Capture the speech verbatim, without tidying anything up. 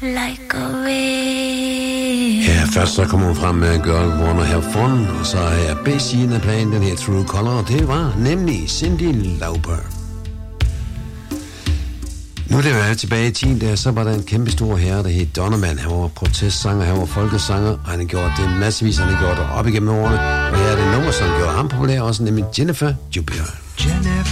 like a wave. Ja, først så kommer hun frem med Girl Wanna Have Fun, og så er B-siden af planen den her True Color, og det var nemlig Cyndi Lauper. Nu er det jo tilbage i tiden, der så var der en kæmpe stor herre, der hed Donovan. Han var protestsanger, han var folkesanger, og han har gjort det massevis, han har gjort det op igennem årene. Og her er det nummer, som gjorde ham populær også, nemlig Jennifer Jupiter. Jennifer